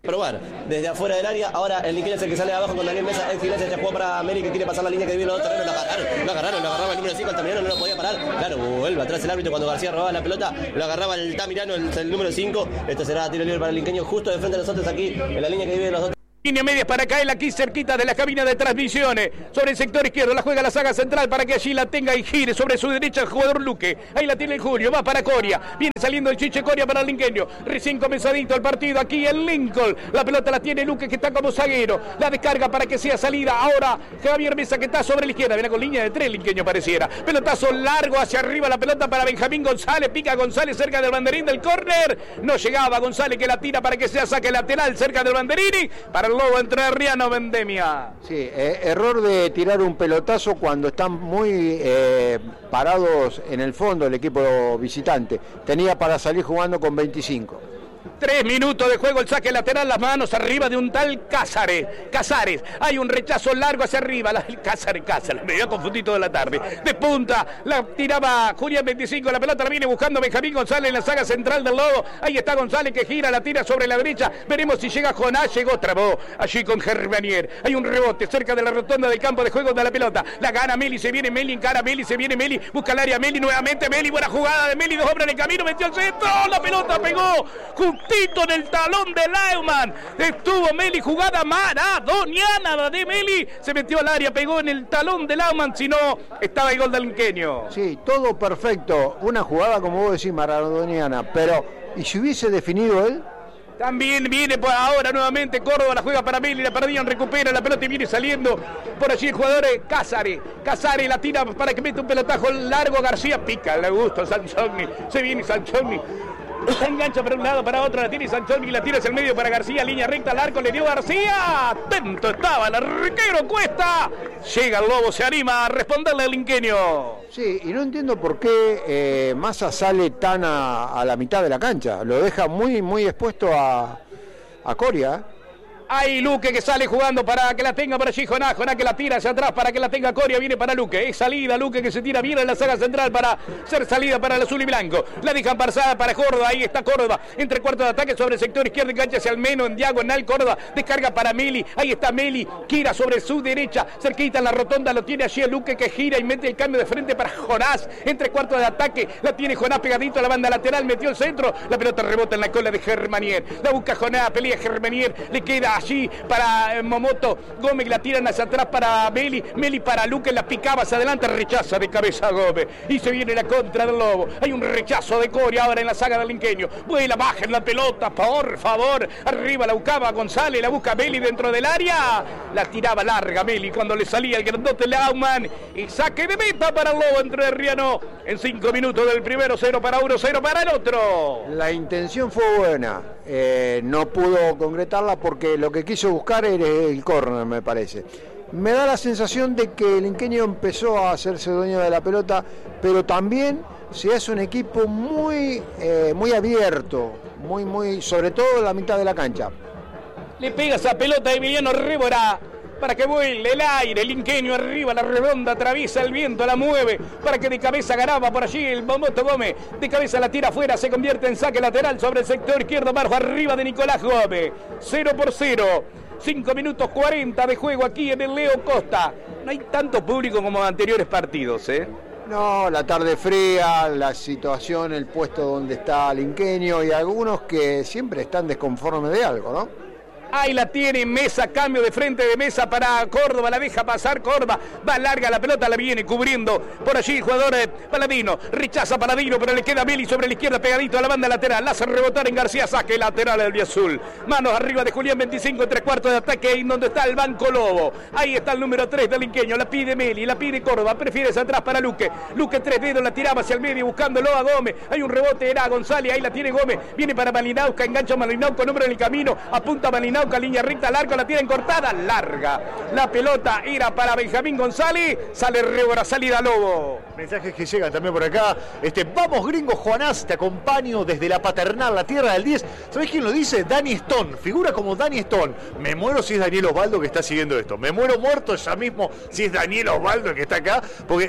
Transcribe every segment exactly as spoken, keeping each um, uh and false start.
Probar desde afuera del área. Ahora el Linqueño es el que sale de abajo con Daniel Mesa. El Gimnasia ya jugó para Meli, que quiere pasar la línea que divide los dos terrenos. Lo agarraron, lo agarraron, lo agarraba el número cinco. Altamirano no lo podía parar. Claro, vuelve atrás el árbitro cuando García robaba la pelota. Lo agarraba el Tamirano, el, el número cinco. Este será tiro libre para el Linqueño, justo de frente a nosotros aquí, en la línea que divide los dos. Línea media para Cael, aquí cerquita de la cabina de transmisiones. Sobre el sector izquierdo la juega la saga central para que allí la tenga y gire. Sobre su derecha el jugador Luque. Ahí la tiene el Julio, va para Coria. Viene saliendo el Chiche Coria para el Linqueño. Recién comenzadito el partido aquí en Lincoln. La pelota la tiene Luque, que está como zaguero. La descarga para que sea salida. Ahora Javier Mesa, que está sobre la izquierda. Viene con línea de tres Linqueño pareciera. Pelotazo largo hacia arriba, la pelota para Benjamín González. Pica González cerca del banderín del córner. No llegaba González, que la tira para que sea saque lateral cerca del banderín. Para el Lobo entre Riano Vendemia. Sí, eh, error de tirar un pelotazo cuando están muy eh, parados en el fondo el equipo visitante. Tenía para salir jugando con veinticinco. Tres minutos de juego, el saque lateral, las manos arriba de un tal Cázares. Cázares, hay un rechazo largo hacia arriba. La, el Cázares, Cázares, me había confundido toda la tarde. De punta, la tiraba Julián veinticinco, la pelota la viene buscando Benjamín González en la saga central del Lobo. Ahí está González que gira, la tira sobre la derecha. Veremos si llega Jonás, llegó, trabó allí con Germanier. Hay un rebote cerca de la rotonda del campo de juego de la pelota. La gana Meli, se viene Meli, encara Meli, se viene Meli, busca el área Meli, nuevamente Meli, buena jugada de Meli, dos hombres en el camino, metió el centro, la pelota pegó. Justito en el talón de Leumann. Estuvo Meli, jugada maradoniana de Meli. Se metió al área, pegó en el talón de Leumann. Si no, estaba el gol del Linqueño. Sí, todo perfecto. Una jugada, como vos decís, maradoniana. Pero, ¿y si hubiese definido él? También viene por ahora nuevamente Córdoba, la juega para Meli, la perdían, recupera la pelota y viene saliendo por allí el jugador Cázares. Cázares la tira para que mete un pelotajo largo. García pica, le gusta Sanchoni. Se viene Sanchoni. Engancha para un lado, para otro, la tiene Sanchoni, la tira hacia el medio para García, línea recta al arco, le dio García, atento estaba el arquero Cuesta, llega el Lobo, se anima a responderle al Linqueño. Sí, y no entiendo por qué eh, Massa sale tan a, a la mitad de la cancha, lo deja muy, muy expuesto a, a Coria. Hay Luque que sale jugando para que la tenga para allí Jonás, Jonás que la tira hacia atrás para que la tenga Coria, viene para Luque, es salida Luque que se tira bien en la saga central para ser salida para el azul y blanco, la dejan pasada para Córdoba, ahí está Córdoba, entre cuartos de ataque sobre el sector izquierdo, engancha hacia el menos en diagonal, Córdoba descarga para Meli, ahí está Meli, gira sobre su derecha, cerquita en la rotonda, lo tiene allí el Luque que gira y mete el cambio de frente para Jonás, entre cuartos de ataque, la tiene Jonás pegadito a la banda lateral, metió el centro, la pelota rebota en la cola de Germanier, la busca Jonás, pelea Germanier, le queda allí para Momoto Gómez, la tiran hacia atrás para Meli, Meli para Luque, la picaba hacia adelante, rechaza de cabeza Gómez y se viene la contra del Lobo. Hay un rechazo de Coria ahora en la saga del Linqueño, vuela, baja en la pelota, por favor, arriba la buscaba González, la busca Meli dentro del área, la tiraba larga Meli cuando le salía el grandote Laumann y saque de meta para el Lobo entre Riano en cinco minutos del primero, cero para uno, cero para el otro. La intención fue buena, eh, no pudo concretarla porque lo que quiso buscar era el córner, me parece. Me da la sensación de que el Linqueño empezó a hacerse dueño de la pelota, pero también se hace un equipo muy, eh, muy abierto, muy, muy, sobre todo en la mitad de la cancha. Le pega esa pelota a Emiliano Révora para que vuele el aire, el Linqueño arriba, la redonda, atraviesa el viento, la mueve, para que de cabeza ganaba por allí el Momoto Gómez, de cabeza la tira afuera, se convierte en saque lateral sobre el sector izquierdo, marco arriba de Nicolás Gómez, cero por cero, cinco minutos cuarenta de juego aquí en el Leo Costa, no hay tanto público como en anteriores partidos, ¿eh? No, la tarde fría, la situación, el puesto donde está Linqueño y algunos que siempre están desconformes de algo, ¿no? Ahí la tiene Mesa, cambio de frente de Mesa para Córdoba, la deja pasar Córdoba, va larga la pelota, la viene cubriendo por allí el jugador eh, Paladino, rechaza Paladino, pero le queda Meli sobre la izquierda pegadito a la banda lateral, la hace rebotar en García, saque lateral del Azul, manos arriba de Julián veinticinco, entre cuartos de ataque, en donde está el Banco Lobo, ahí está el número tres del Linqueño, la pide Meli, la pide Córdoba, prefiere hacia atrás para Luque, Luque tres dedos, la tiraba hacia el medio buscándolo a Gómez, hay un rebote, era González, ahí la tiene Gómez, viene para Malinauca, engancha a Malinauca, nombre en el camino, apunta a Malinauca, línea recta al arco, la tienen cortada, larga. La pelota era para Benjamín González, sale Révora, salida Lobo. Mensajes que llegan también por acá. Este, vamos gringo Jonás, te acompaño desde la paternal, la tierra del diez. ¿Sabés quién lo dice? Dani Stone, figura como Dani Stone. Me muero si es Daniel Osvaldo que está siguiendo esto. Me muero muerto ya mismo si es Daniel Osvaldo el que está acá, porque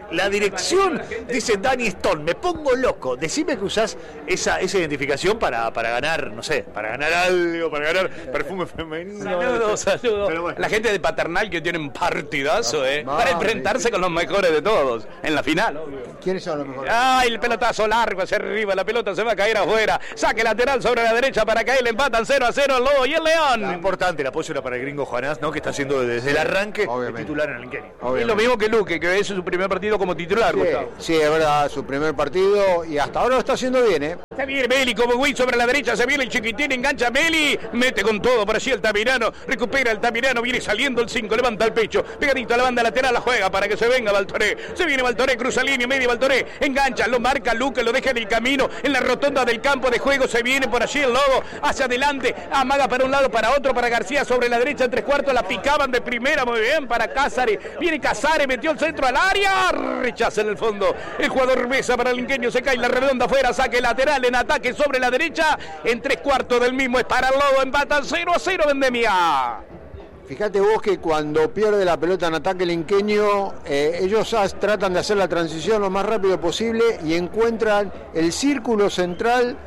la dirección, dice Dani Stone, me pongo loco. Decime que usás esa, esa identificación para, para ganar, no sé, para ganar algo, para ganar perfume femenino. Saludos, saludos. Bueno. La gente de Paternal que tiene un partidazo, ¿eh? Ah, Para enfrentarse sí. con los mejores de todos, en la final, obvio. ¿Quiénes son los mejores? ¡Ay, el pelotazo largo hacia arriba! La pelota se va a caer afuera. Saque lateral sobre la derecha para caer. Le empatan cero a cero el Lobo y el León. Lo importante, el apoyo era para el gringo Juanás, ¿no? Que está haciendo desde el arranque Obviamente. el titular en el Inquenio. Obviamente. Es lo mismo que Luque, que es su primer partido como titular, Sí, Gustavo. sí, es verdad, su primer partido y hasta ahora lo está haciendo bien, ¿eh? Se viene Meli como Wii sobre la derecha, se viene el chiquitín, engancha Meli, mete con todo por allí el Tamirano, recupera el Tamirano, viene saliendo el cinco, levanta el pecho, pegadito a la banda lateral, la juega para que se venga Baltoré, se viene Baltoré, cruza línea, media Baltoré, engancha, lo marca Luque, lo deja en el camino, en la rotonda del campo de juego, se viene por allí el Lobo, hacia adelante, amaga para un lado, para otro, para García sobre la derecha, en tres cuartos, la picaban de primera, muy bien, para Cázares, viene Cázares, metió el centro al área, rechaza en el fondo, el jugador Mesa para el Inquenio, se cae la redonda afuera, saque lateral en ataque sobre la derecha, en tres cuartos del mismo es para el Lobo, empatan cero a cero Vendemia. Fíjate vos que cuando pierde la pelota en ataque el Inquenio, eh, ellos as- tratan de hacer la transición lo más rápido posible y encuentran el círculo central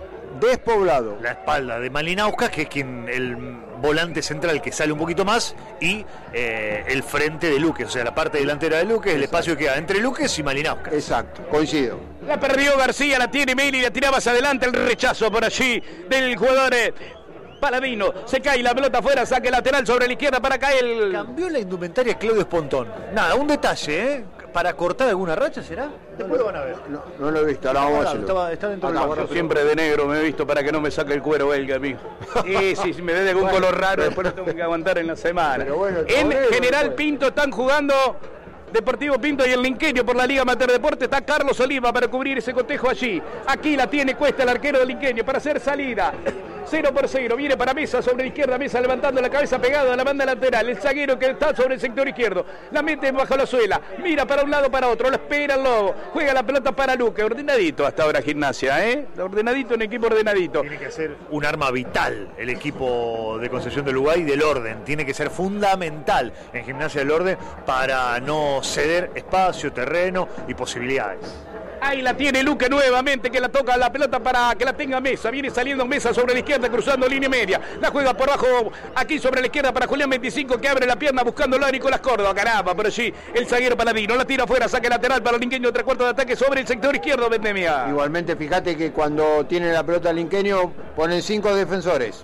despoblado. La espalda de Malinauska, que es quien el volante central que sale un poquito más, y eh, el frente de Luque, o sea, la parte delantera de Luque, el espacio que queda entre Luque y Malinauska. Exacto, coincido. La perdió García, la tiene Meli, la tiraba hacia adelante, el rechazo por allí del jugador eh, Paladino. Se cae la pelota afuera, saque lateral sobre la izquierda para caer. Cambió la indumentaria Claudio Espontón. Nada, un detalle, ¿eh? Para cortar alguna racha, ¿será? Después lo van a ver. No, no lo he visto, ahora vamos a hacerlo. Estaba, está dentro del Acá, banco. Yo siempre de negro me he visto para que no me saque el cuero belga, amigo. Sí, sí, si me ve de algún color raro, después lo tengo que aguantar en la semana. Pero bueno, el En tablero, General pues. Pinto están jugando Deportivo Pinto y el Inquenio por la Liga Amateur Deporte. Está Carlos Oliva para cubrir ese cotejo allí. Aquí la tiene Cuesta, el arquero del Inquenio, para hacer salida. Cero por cero, viene para Mesa sobre la izquierda, Mesa levantando la cabeza pegado a la banda lateral, el zaguero que está sobre el sector izquierdo, la mete bajo la suela, mira para un lado para otro, lo espera el Lobo, juega la pelota para Luque, ordenadito hasta ahora Gimnasia, ¿eh? Ordenadito, un equipo ordenadito. Tiene que ser un arma vital el equipo de Concepción del Uruguay del orden, tiene que ser fundamental en Gimnasia del Orden para no ceder espacio, terreno y posibilidades. Ahí la tiene Luque nuevamente, que la toca la pelota para que la tenga Mesa. Viene saliendo Mesa sobre la izquierda, cruzando línea media. La juega por abajo, aquí sobre la izquierda para Julián veinticinco, que abre la pierna buscándolo a Nicolás Córdoba. Caramba, por allí el zaguero Paladino. La tira afuera, saque lateral para el Inquenio, tres cuartos de ataque sobre el sector izquierdo, Vendemia. Igualmente, fíjate que cuando tiene la pelota el Inquenio, ponen cinco defensores.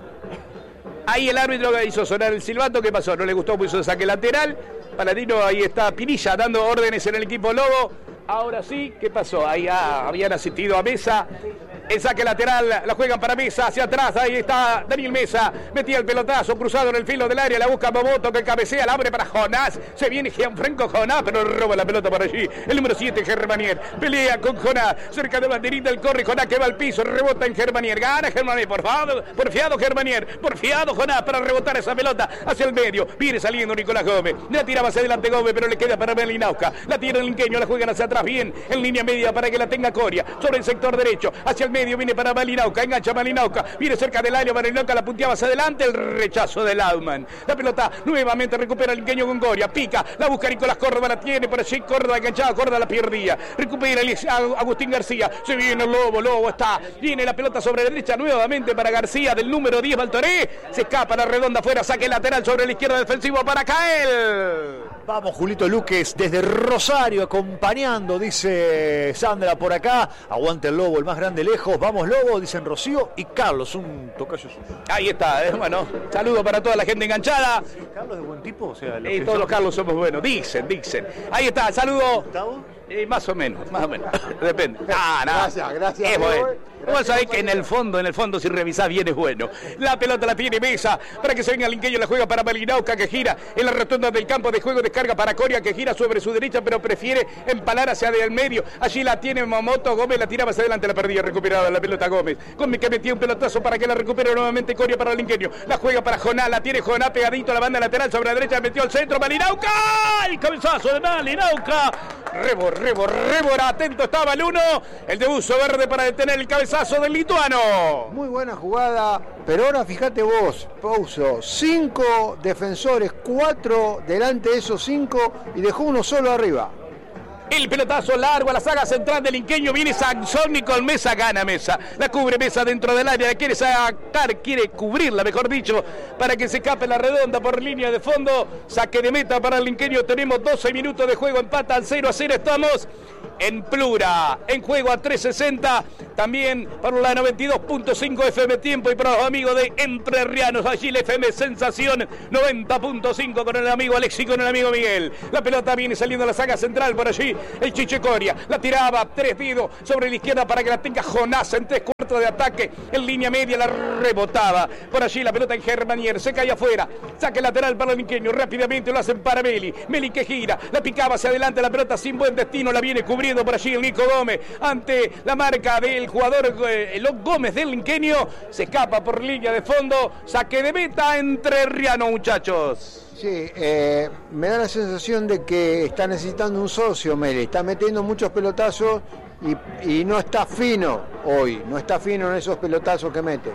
Ahí el árbitro hizo sonar el silbato. ¿Qué pasó? No le gustó, puso saque lateral. Paladino, ahí está Pinilla dando órdenes en el equipo Lobo. Ahora sí, ¿qué pasó? Ahí ah, habían asistido a Mesa. El saque lateral, la juegan para Mesa, hacia atrás, ahí está Daniel Mesa, metía el pelotazo cruzado en el filo del área, la busca Momoto que cabecea, la abre para Jonás, se viene Gianfranco Jonás, pero roba la pelota por allí, el número siete Germanier, pelea con Jonás, cerca de banderita, el corre Jonás que va al piso, rebota en Germanier, gana Germanier, por favor, porfiado Germanier, porfiado Jonás para rebotar esa pelota hacia el medio, viene saliendo Nicolás Gómez, la tiraba hacia adelante Gómez, pero le queda para Malinauska, la tira el Inquenio, la juegan hacia atrás, bien, en línea media para que la tenga Coria, sobre el sector derecho, hacia el medio viene para Malinauska, engancha Malinauska, viene cerca del área, Malinauska la punteaba hacia adelante, el rechazo de Lauman. La pelota nuevamente recupera el Inquenio con Goria, pica, la busca Nicolás Córdoba, la tiene por allí, Córdoba enganchada, Córdoba la perdía, recupera Agustín García, se viene el Lobo, Lobo está, viene la pelota sobre la derecha nuevamente para García del número diez Baltoré, se escapa la redonda afuera, saque lateral sobre la izquierda defensivo para Cael. Vamos, Julito Luques, desde Rosario, acompañando, dice Sandra por acá. Aguante el Lobo, el más grande lejos. Vamos, Lobo, dicen Rocío y Carlos, un tocayo suyo. Ahí está, eh, bueno, saludo para toda la gente enganchada. ¿Carlos de buen tipo? O sea, Eh, todos los Carlos somos buenos, dicen, dicen. Ahí está, saludo. Gustavo. Eh, más o menos, más o menos. Depende. Ah, no. Gracias, gracias, Es bueno. Robert. Vos sabés que en el fondo, en el fondo, si revisás bien es bueno. La pelota la tiene Mesa para que se venga el Inquenio, la juega para Malinauska que gira en la rotonda del campo de juego, descarga para Coria que gira sobre su derecha, pero prefiere empalar hacia el medio. Allí la tiene Momoto, Gómez la tiraba hacia adelante, la perdía, recuperada la pelota Gómez. Gómez que metía un pelotazo para que la recupere nuevamente Coria para el Inquenio. La juega para Jonás, la tiene Jonás pegadito a la banda lateral sobre la derecha, metió al centro, Malinauska. El cabezazo de Malinauska. Rebor, rebor, rebor, atento estaba el uno. El de buzo verde para detener el cabezazo del lituano. Muy buena jugada, pero ahora fíjate vos, puso cinco defensores, cuatro delante de esos cinco y dejó uno solo arriba. El pelotazo largo a la saga central del Inqueño. Viene Sansoni con Mesa, gana Mesa. La cubre Mesa dentro del área. La quiere sacar, quiere cubrirla, mejor dicho, para que se escape la redonda por línea de fondo. Saque de meta para el Inqueño. Tenemos doce minutos de juego. Empatan cero a cero. Estamos en Plura. En juego a trescientos sesenta. También para la noventa y dos punto cinco F M Tiempo. Y para los amigos de Entrerrianos. Allí la F M Sensación noventa punto cinco con el amigo Alexi y con el amigo Miguel. La pelota viene saliendo a la saga central por allí. El Chiche Coria la tiraba tres dedos sobre la izquierda para que la tenga Jonás en tres cuartos de ataque. En línea media la rebotaba. Por allí la pelota en Germanier. Se cae afuera. Saque lateral para el Inqueño. Rápidamente lo hacen para Meli. Meli que gira. La picaba hacia adelante. La pelota sin buen destino. La viene cubriendo por allí el Nico Gómez. Ante la marca del jugador eh, Eloc Gómez del Inqueño. Se escapa por línea de fondo. Saque de meta Entrerriano, muchachos. Sí, eh, me da la sensación de que está necesitando un socio, Meli. Está metiendo muchos pelotazos y, y no está fino hoy. No está fino en esos pelotazos que mete.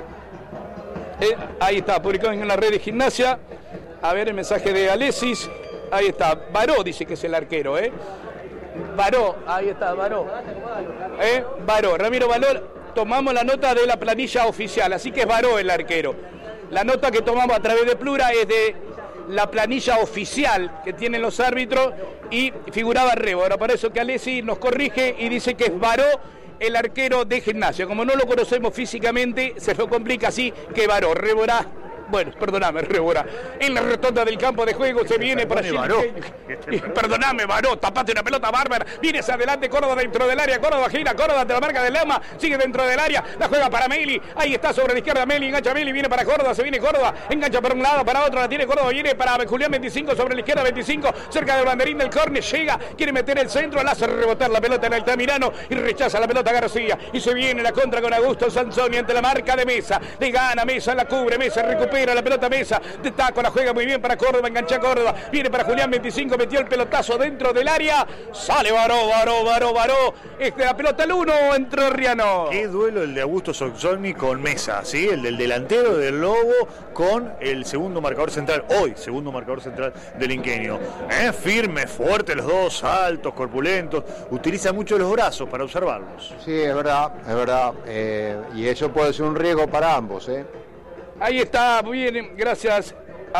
Eh, ahí está, publicado en la red de Gimnasia. A ver el mensaje de Alexis. Ahí está, Baró dice que es el arquero, ¿eh? Baró, ahí está, Baró. ¿Eh? Baró, Ramiro Baró. Tomamos la nota de la planilla oficial, así que es Baró el arquero. La nota que tomamos a través de Plura es de la planilla oficial que tienen los árbitros y figuraba Rebo. Ahora para eso que Alessi nos corrige y dice que es Baró el arquero de Gimnasia. Como no lo conocemos físicamente, se lo complica así que Baró. Reborá. Bueno, perdóname, Rebora. En la rotonda del campo de juego se viene por allí. Baró. Perdóname, Baró. Tapate una pelota bárbara. Viene hacia adelante, Córdoba dentro del área. Córdoba gira, Córdoba de la marca de Lama. Sigue dentro del área. La juega para Meli. Ahí está sobre la izquierda Meli. Engancha Meli. Viene para Córdoba. Se viene Córdoba. Engancha para un lado, para otro. La tiene Córdoba. Viene para Julián veinticinco sobre la izquierda. veinticinco. Cerca del banderín del córner. Llega. Quiere meter el centro. La hace rebotar la pelota en Altamirano. Y rechaza la pelota García. Y se viene la contra con Augusto Sansoni ante la marca de Mesa. Le gana Mesa. La cubre. Mesa recupera la pelota Mesa. De taco la juega muy bien para Córdoba, engancha Córdoba, viene para Julián veinticinco, metió el pelotazo dentro del área, sale Baró, Baró, Baró, Baró, este la pelota el uno, Entrerriano. Qué duelo el de Augusto Sansoni con Mesa, ¿sí? El del delantero del Lobo con el segundo marcador central, hoy segundo marcador central del Inqueño. ¿Eh? Firme, fuerte los dos, altos, corpulentos, utiliza mucho los brazos para observarlos. Sí, es verdad, es verdad, eh, y eso puede ser un riesgo para ambos, ¿eh? Ahí está, muy bien, gracias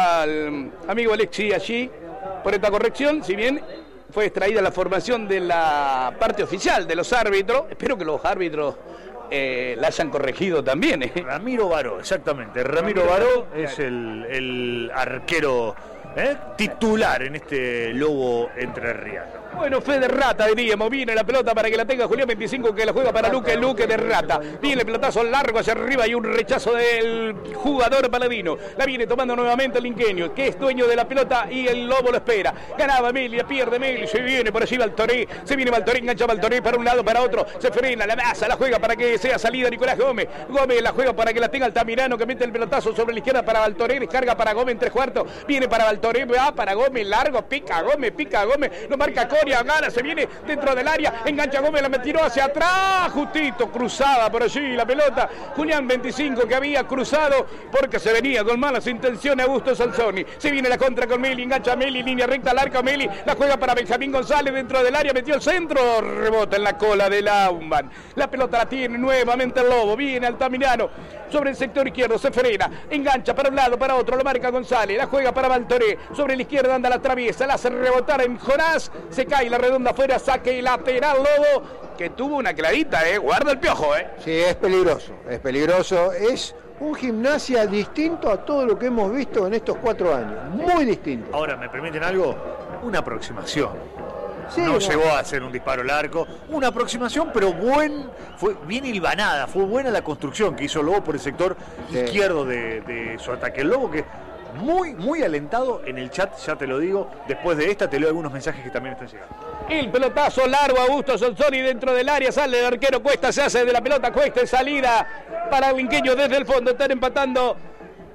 al amigo Alexi allí por esta corrección, si bien fue extraída la formación de la parte oficial de los árbitros, espero que los árbitros eh, la hayan corregido también. ¿eh? Ramiro Baró, exactamente, Ramiro Baró es el, el arquero ¿eh? titular en este Lobo entrerriano. Bueno, fe de Rata, diríamos. Viene la pelota para que la tenga Julián veinticinco, que la juega para Luque, Luque de Rata. Viene el pelotazo largo hacia arriba y un rechazo del jugador paladino. La viene tomando nuevamente el Inqueño, que es dueño de la pelota y el Lobo lo espera. Ganaba Meli, la pierde Meli, se viene por allí Valtoré. Se viene Valtoré, engancha Valtoré para un lado, para otro. Se frena, la masa, la juega para que sea salida Nicolás Gómez. Gómez la juega para que la tenga Altamirano, que mete el pelotazo sobre la izquierda para Valtoré. Descarga para Gómez en tres cuartos. Viene para Valtoré, va para Gómez, largo, pica Gómez, pica Gómez. Lo marca Coria. Gana, se viene dentro del área, engancha Gómez, la metió hacia atrás, justito, cruzada por allí la pelota, Julián veinticinco que había cruzado porque se venía con malas intenciones Augusto Sansoni, se viene la contra con Meli, engancha Meli, línea recta, larga Meli, la juega para Benjamín González dentro del área, metió el centro, rebota en la cola de Lauman, la pelota la tiene nuevamente el Lobo, viene Altamirano, sobre el sector izquierdo, se frena, engancha para un lado, para otro, lo marca González, la juega para Valtoré, sobre la izquierda anda la traviesa, la hace rebotar en Jonás, se cae la redonda afuera, saque lateral Lobo, que tuvo una clarita, eh, guarda el piojo, eh. Sí, es peligroso, es peligroso, es un Gimnasia distinto a todo lo que hemos visto en estos cuatro años, muy distinto. Ahora, ¿me permiten algo? Una aproximación. Sí, no, no llegó a hacer un disparo al arco, una aproximación, pero buen, fue bien hilvanada, fue buena la construcción que hizo Lobo por el sector sí. izquierdo de, de su ataque. El Lobo que muy, muy alentado en el chat, ya te lo digo, después de esta te leo algunos mensajes que también están llegando. El pelotazo largo, Augusto Sansoni dentro del área, sale el arquero Cuesta, se hace de la pelota Cuesta en salida para el Inqueño desde el fondo, están empatando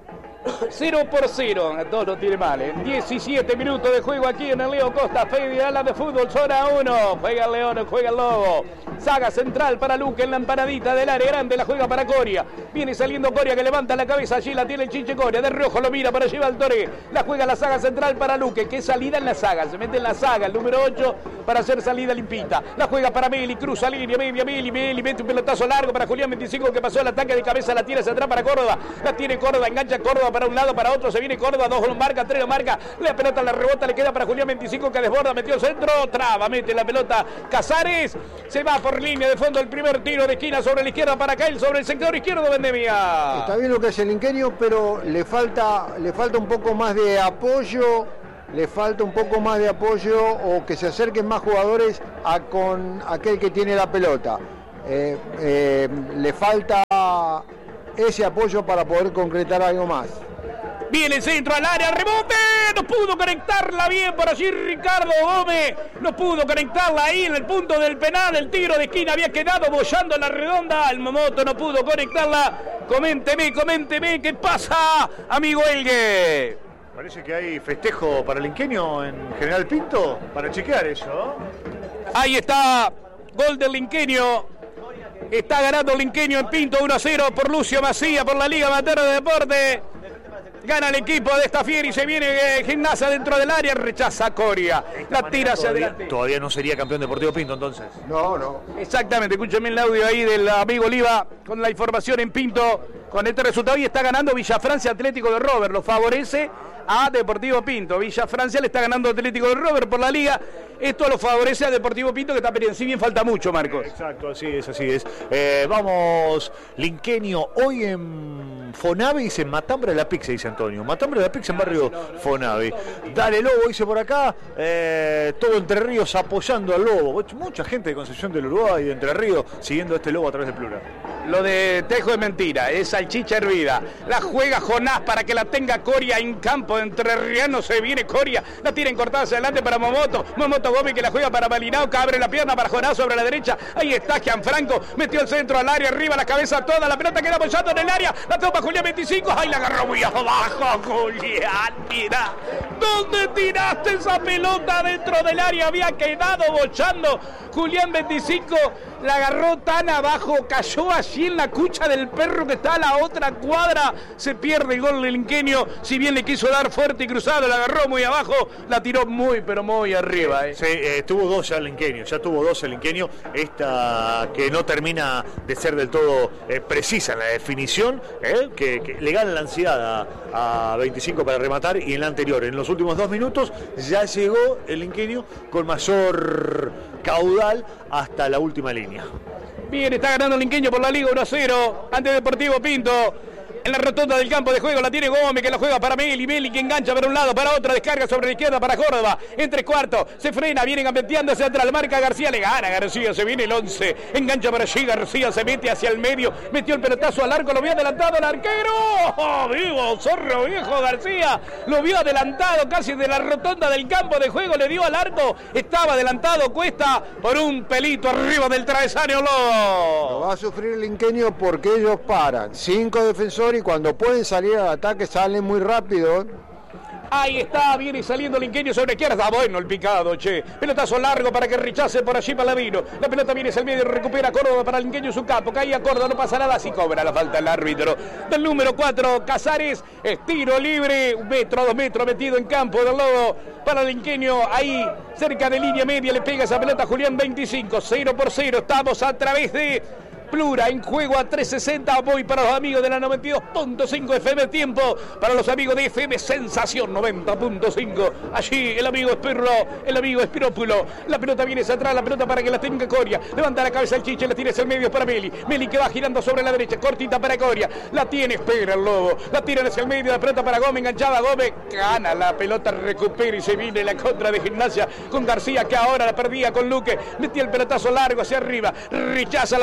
cero por cero, a todos lo tiene mal, ¿eh? diecisiete minutos de juego aquí en el Leo Costa Federal de Fútbol, zona uno. Juega el León, juega el Lobo. Saga central para Luque en la empanadita del área grande, la juega para Coria. Viene saliendo Coria que levanta la cabeza, allí la tiene el Chiche Coria. De rojo lo mira para llevar al Toré. La juega la saga central para Luque, que salida en la saga. Se mete en la saga el número ocho para hacer salida limpita. La juega para Meli, cruza línea, media, Meli, Meli, mete un pelotazo largo para Julián veinticinco que pasó el ataque de cabeza, la tira hacia atrás para Córdoba. La tiene Córdoba, engancha Córdoba para un lado, para otro, se viene Córdoba, dos lo marca, tres lo marca, la pelota la rebota, le queda para Julián veinticinco que desborda, metió el centro, traba, mete la pelota Casares, se va por línea de fondo el primer tiro de esquina sobre la izquierda para Cael, sobre el sector izquierdo Vendemia. Está bien lo que hace el Inquenio, pero le falta, le falta un poco más de apoyo, le falta un poco más de apoyo o que se acerquen más jugadores a con aquel que tiene la pelota. Eh, eh, le falta ese apoyo para poder concretar algo más. Viene el centro al área, rebote, no pudo conectarla bien por allí Ricardo Gómez, no pudo conectarla ahí en el punto del penal, el tiro de esquina había quedado bollando en la redonda, el Momoto no pudo conectarla. Coménteme, coménteme, ¿qué pasa, amigo Elgue? Parece que hay festejo para el Inquenio en General Pinto, para chequear eso, ¿no? Ahí está, gol del Inquenio. Está ganando el Inquenio en Pinto uno a cero por Lucio Macía, por la Liga Amateur de Deporte. Gana el equipo de esta fiera y se viene eh, Gimnasia dentro del área, rechaza a Coria. La tira hacia todavía, adelante. Todavía no sería campeón deportivo Pinto entonces. No, no. Exactamente, escúchame el audio ahí del amigo Oliva con la información en Pinto. Con este resultado y está ganando Villa Francia Atlético de Robert, lo favorece a Deportivo Pinto. Villa Francia le está ganando Atlético de Robert por la liga. Esto lo favorece a Deportivo Pinto que está perdiendo. Si bien falta mucho, Marcos. Exacto, así es, así es. Eh, vamos, Linquenio, hoy en Fonavi dice Matambre de la Pizza, dice Antonio. Matambre de la Pizza en barrio Fonavi. Dale Lobo, dice por acá. Eh, todo Entre Ríos apoyando al Lobo. Mucha gente de Concepción del Uruguay y de Entre Ríos siguiendo a este Lobo a través de Plural. Lo de Tejo es mentira, es salchicha hervida. La juega Jonás para que la tenga Coria en campo. Entre Riano se viene Coria. La tienen cortada hacia adelante para Momoto. Momoto Gómez que la juega para Malinao, que abre la pierna para Jonás sobre la derecha. Ahí está Gianfranco. Metió el centro al área, arriba la cabeza toda. La pelota queda apoyando en el área. La toma Julián veinticinco. Ahí la agarró muy abajo. Julián, mira. ¿Dónde tiraste esa pelota dentro del área? Había quedado bochando. Julián veinticinco la agarró tan abajo. Cayó allí en la cucha del perro que está a la otra cuadra. Se pierde el gol del Inquenio. Si bien le quiso dar fuerte y cruzado, la agarró muy abajo. La tiró muy, pero muy arriba. ¿eh? Sí, eh, tuvo dos ya el Inquenio. Ya tuvo dos el Inquenio. Esta que no termina de ser del todo eh, precisa en la definición. Eh, que, que le gana la ansiedad a, a veinticinco para rematar. Y en la anterior, en los últimos dos minutos, ya llegó el Inquenio con mayor caudal hasta la última línea. Bien, está ganando el Inquenio por la Liga uno a cero ante Deportivo Pinto. En la rotonda del campo de juego la tiene Gómez, que la juega para Meli. Meli que engancha para un lado, para otro. Descarga sobre la izquierda para Córdoba. En tres cuartos. Se frena, vienen gambeteando hacia atrás. Marca García, le gana García. Se viene el once. Engancha para allí. García se mete hacia el medio. Metió el pelotazo al arco. Lo vio adelantado el arquero. ¡Oh, vivo! Zorro viejo García. Lo vio adelantado casi de la rotonda del campo de juego. Le dio al arco. Estaba adelantado Cuesta por un pelito arriba del travesaño. Lo Lo va a sufrir el Inquenio porque ellos paran. Cinco defensores y cuando pueden salir al ataque salen muy rápido. Ahí está, viene saliendo el Inquenio sobre la izquierda. Está bueno el picado, che. Pelotazo largo para que rechace por allí Paladino. La pelota viene hacia el medio, recupera Córdoba para el Inquenio en su campo. Caía Córdoba, no pasa nada. Si cobra la falta el árbitro del número cuatro, Casares. Estiro libre, un metro, dos metros metido en campo del Lobo para el Inquenio. Ahí, cerca de línea media, le pega esa pelota a Julián veinticinco. cero por cero, estamos a través de Plura en juego a trescientos sesenta. Voy para los amigos de la noventa y dos punto cinco F M. Tiempo para los amigos de F M Sensación noventa punto cinco. Allí el amigo Espirro, el amigo Espirópulo. La pelota viene hacia atrás, la pelota para que la tenga Coria. Levanta la cabeza el Chiche, la tira hacia el medio para Meli. Meli que va girando sobre la derecha, cortita para Coria. La tiene, espera el Lobo. La tira hacia el medio, la pelota para Gómez, enganchada Gómez. Gana la pelota, recupera y se viene la contra de Gimnasia con García que ahora la perdía con Luque. Metía el pelotazo largo hacia arriba. Rechaza la pelota para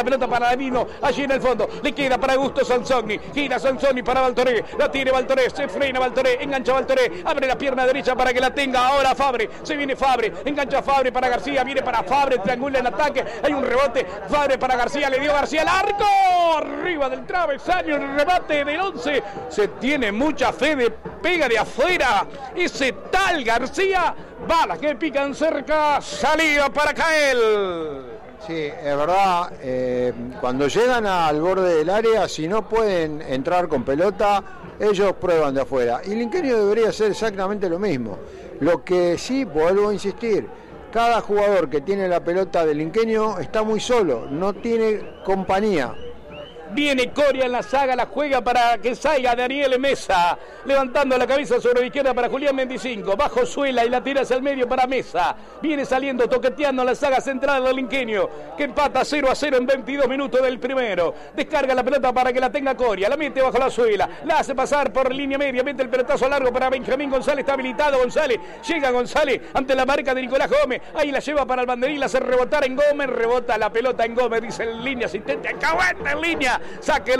vino allí en el fondo. Le queda para Augusto Sansoni. Gira Sansoni para Baltoré. La tiene Baltoré. Se frena Baltoré. Engancha Baltoré. Abre la pierna derecha para que la tenga ahora Fabre. Se viene Fabre. Engancha Fabre para García. Viene para Fabre. Triangula en ataque. Hay un rebote. Fabre para García. Le dio García al arco. Arriba del travesaño. El remate del once. Se tiene mucha fe de pega de afuera. Ese tal García. Balas que pican cerca. Salida para Cael. Sí, es verdad, eh, cuando llegan al borde del área, si no pueden entrar con pelota, ellos prueban de afuera. Y el Inqueño debería hacer exactamente lo mismo. Lo que sí, vuelvo a insistir, cada jugador que tiene la pelota del Inqueño está muy solo, no tiene compañía. Viene Coria en la saga, la juega para que salga Daniel Mesa, levantando la cabeza sobre la izquierda para Julián veinticinco, bajo Suela y la tira hacia el medio para Mesa. Viene saliendo, toqueteando la saga central del Inqueño, que empata cero a cero en veintidós minutos del primero. Descarga la pelota para que la tenga Coria, la mete bajo la Suela, la hace pasar por línea media, mete el pelotazo largo para Benjamín González, está habilitado González, llega González ante la marca de Nicolás Gómez, ahí la lleva para el banderín, la hace rebotar en Gómez, rebota la pelota en Gómez, dice en línea asistente, Cahuete en línea. Saque